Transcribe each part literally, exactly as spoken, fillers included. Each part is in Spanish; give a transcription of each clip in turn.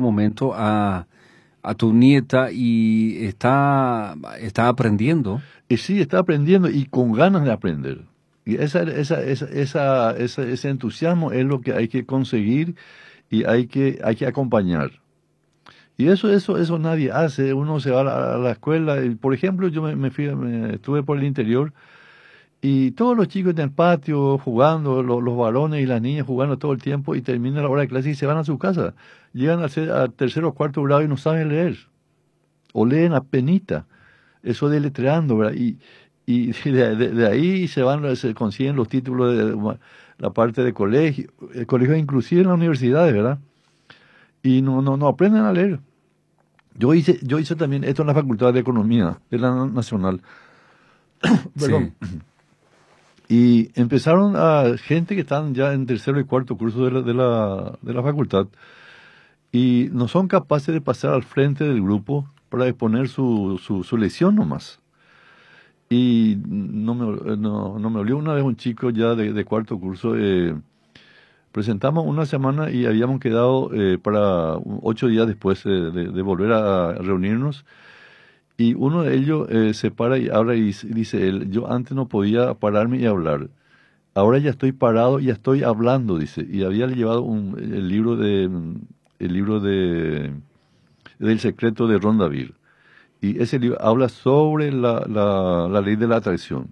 momento a, a tu nieta y está, está aprendiendo. Y sí, está aprendiendo y con ganas de aprender. Y esa, esa, esa, esa, esa, ese entusiasmo es lo que hay que conseguir y hay que, hay que acompañar. Y eso, eso, eso nadie hace. Uno se va a la, a la escuela. Y, por ejemplo, yo me, me fui, me, estuve por el interior y todos los chicos en el patio jugando, los, los varones y las niñas jugando todo el tiempo y termina la hora de clase y se van a su casa. Llegan a, ser, a tercero o cuarto grado y no saben leer. O leen apenita. Eso deletreando, ¿verdad? Y, y de, de, de ahí se van, se consiguen los títulos de la parte de colegio, el colegio inclusive en las universidades, ¿verdad? Y no, no, no aprenden a leer. Yo hice, yo hice también esto en la Facultad de Economía de la Nacional. Perdón. Sí. Y empezaron a gente que están ya en tercero y cuarto curso de la, de la, de la facultad y no son capaces de pasar al frente del grupo para exponer su, su, su lección nomás. Y no me, no, no me olvidó una vez un chico ya de, de cuarto curso, eh, presentamos una semana y habíamos quedado eh, para ocho días después eh, de, de volver a reunirnos. Y uno de ellos eh, se para y habla y dice, dice él, yo antes no podía pararme y hablar. Ahora ya estoy parado y ya estoy hablando, dice. Y había llevado un, el libro de el libro de del secreto de Rondaville. Y ese libro habla sobre la, la, la ley de la atracción.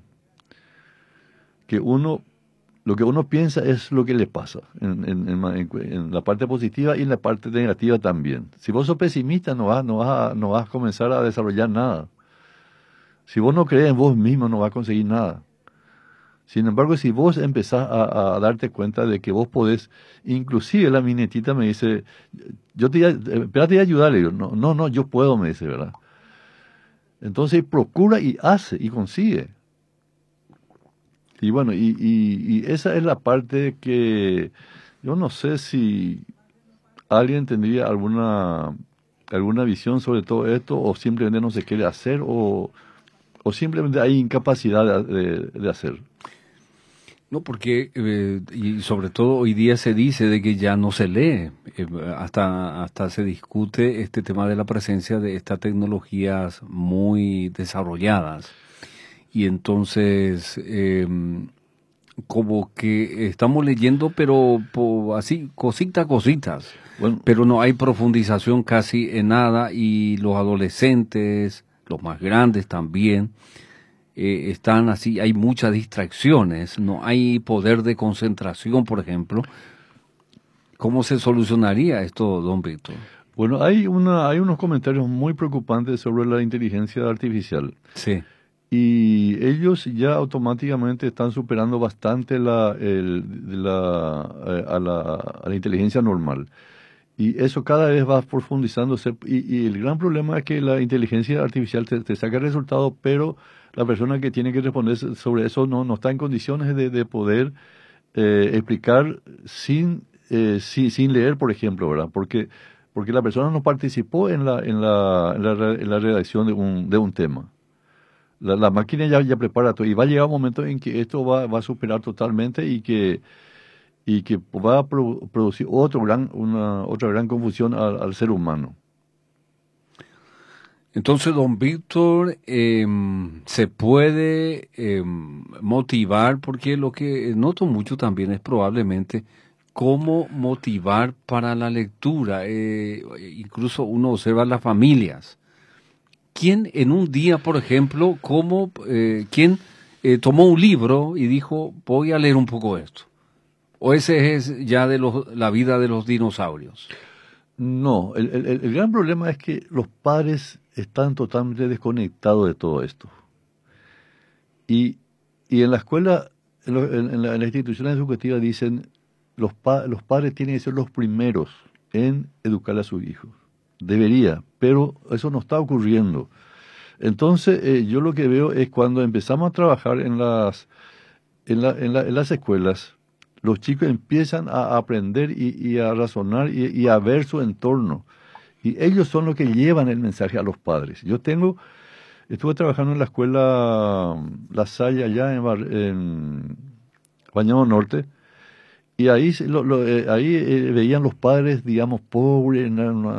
Que uno, lo que uno piensa es lo que le pasa, en, en, en, en la parte positiva y en la parte negativa también. Si vos sos pesimista, no vas, no vas, a, no vas a comenzar a desarrollar nada. Si vos no crees en vos mismo, no vas a conseguir nada. Sin embargo, si vos empezás a, a darte cuenta de que vos podés, inclusive la minetita me dice, yo te, espérate a ayudarle, yo, no, no, no, yo puedo, me dice, ¿verdad? Entonces procura y hace y consigue. Y bueno, y, y, y esa es la parte que yo no sé si alguien tendría alguna alguna visión sobre todo esto o simplemente no se quiere hacer o, o simplemente hay incapacidad de, de, de hacer. No, porque, eh, y sobre todo hoy día se dice de que ya no se lee, eh, hasta, hasta se discute este tema de la presencia de estas tecnologías muy desarrolladas. Y entonces, eh, como que estamos leyendo, pero po, así, cositas, cositas. Bueno, Pero no hay profundización casi en nada y los adolescentes, los más grandes también, eh, están así, hay muchas distracciones, no hay poder de concentración, por ejemplo. ¿Cómo se solucionaría esto, don Víctor? bueno, hay una, hay unos comentarios muy preocupantes sobre la inteligencia artificial. Sí. Y ellos ya automáticamente están superando bastante la, el, la, eh, a, la, a la inteligencia normal. Y eso cada vez va profundizándose. Y, y el gran problema es que la inteligencia artificial te, te saca resultados, pero la persona que tiene que responder sobre eso no, no está en condiciones de, de poder eh, explicar sin, eh, sin, sin leer, por ejemplo, ¿verdad? Porque, porque la persona no participó en la, en la, en la, en la redacción de un, de un tema. La, la máquina ya, ya prepara todo y va a llegar un momento en que esto va, va a superar totalmente y que y que va a pro, producir otro gran, una, otra gran confusión al, al ser humano. Entonces, don Víctor, eh, se puede eh, motivar, porque lo que noto mucho también es probablemente cómo motivar para la lectura. Eh, incluso uno observa las familias. ¿Quién en un día, por ejemplo, cómo, eh, quién eh, tomó un libro y dijo, voy a leer un poco esto? ¿O ese es ya de los, la vida de los dinosaurios? No, el, el, el gran problema es que los padres están totalmente desconectados de todo esto. Y, y en la escuela, en, lo, en, en, la, en las instituciones educativas dicen, los, pa, los padres tienen que ser los primeros en educar a sus hijos. Debería, pero eso no está ocurriendo. Entonces, eh, yo lo que veo es cuando empezamos a trabajar en las, en la, en la, en las escuelas, los chicos empiezan a aprender y, y a razonar y, y a ver su entorno. Y ellos son los que llevan el mensaje a los padres. Yo tengo, estuve trabajando en la escuela La Salle allá en, Bar, en Bañado Norte, y ahí, lo, lo, eh, ahí eh, veían los padres, digamos, pobres, en una,